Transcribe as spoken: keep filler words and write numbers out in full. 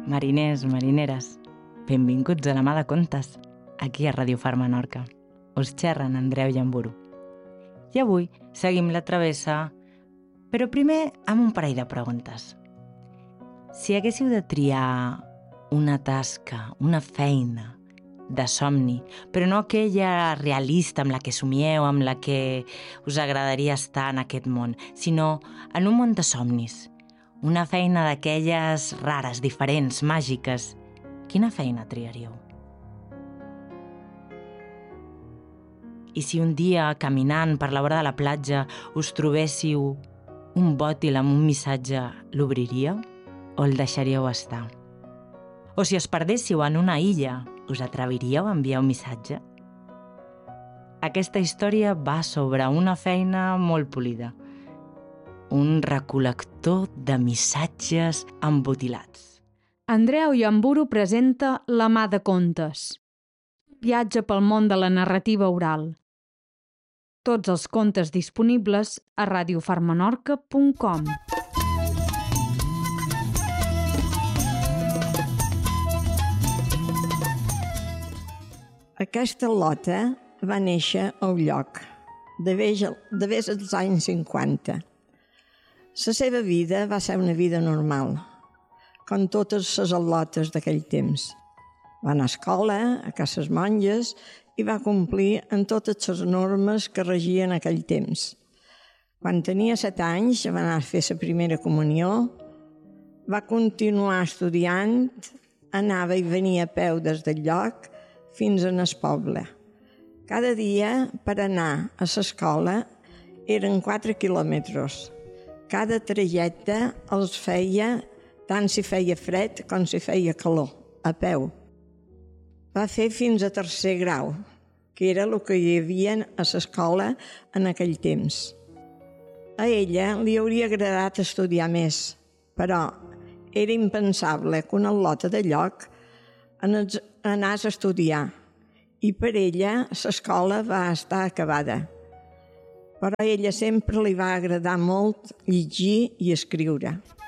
Mariners, marineres, benvinguts a la mà de contes, aquí a Ràdio Far Menorca. Us xerren Andreu i Llamburu. I avui seguim la travessa, però primer amb un parell de preguntes. Si haguéssiu de triar una tasca, una feina de somni, però no aquella realista amb la que somieu, amb la que us agradaria estar en aquest món, sinó en un món de somnis, una feina d'aquelles rares, diferents, màgiques, quina feina triaríeu? I si un dia, caminant per la vora de la platja, us trobéssiu un bòtil amb un missatge, l'obriríeu o el deixaríeu estar? O si es perdéssiu en una illa, us atreviríeu a enviar un missatge? Aquesta història va sobre una feina molt polida, un recol·lector de missatges embotilats. Andreu Llamburu presenta La mà de contes. Viatge pel món de la narrativa oral. Tots els contes disponibles a ràdio far menorca punt com. Aquesta lota va néixer a un lloc, devés als anys cinquanta. La seva vida va ser una vida normal, com totes les al·lotes d'aquell temps. Va anar a escola, a cases monges, i va complir amb totes les normes que regien aquell temps. Quan tenia set anys va anar a fer la primera comunió, va continuar estudiant, anava i venia a peu des del lloc fins en el poble. Cada dia, per anar a l'escola, eren quatre quilòmetres. Cada trajecte els feia tant si feia fred com si feia calor, a peu. Va fer fins a tercer grau, que era el que hi havia a l'escola en aquell temps. A ella li hauria agradat estudiar més, però era impensable que una al·lota de lloc anés a estudiar, i per ella l'escola va estar acabada. Però a ella sempre li va agradar molt llegir i escriure.